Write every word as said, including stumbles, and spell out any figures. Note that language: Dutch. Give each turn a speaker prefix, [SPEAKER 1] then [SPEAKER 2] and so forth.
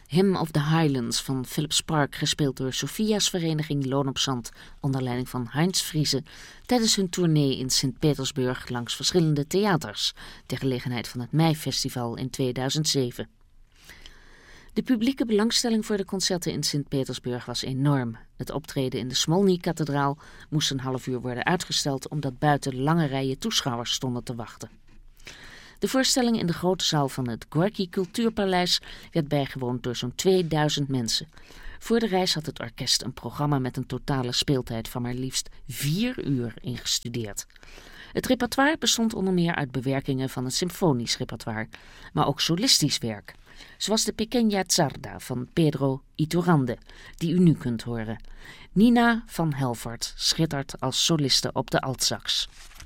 [SPEAKER 1] Hymn of the Highlands van Philip Spark, gespeeld door Sophia's vereniging Loon op Zand onder leiding van Heinz Friese tijdens hun tournee in Sint-Petersburg langs verschillende theaters ter gelegenheid van het Meifestival in tweeduizend zeven. De publieke belangstelling voor de concerten in Sint-Petersburg was enorm. Het optreden in de Smolny-kathedraal moest een half uur worden uitgesteld omdat buiten lange rijen toeschouwers stonden te wachten. De voorstelling in de grote zaal van het Gorky Cultuurpaleis werd bijgewoond door zo'n tweeduizend mensen. Voor de reis had het orkest een programma met een totale speeltijd van maar liefst vier uur ingestudeerd. Het repertoire bestond onder meer uit bewerkingen van een symfonisch repertoire, maar ook solistisch werk. Zoals de Pequeña Tzarda van Pedro Iturralde, die u nu kunt horen. Nina van Helvoort schittert als soliste op de altsax.